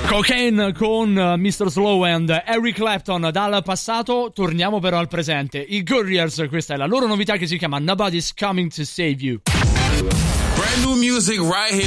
Cocaine con Mr. Slow and Eric Clapton. Dal passato torniamo però al presente. I Gurriers, questa è la loro novità che si chiama Nobody's Coming to Save You. Brand new music right here.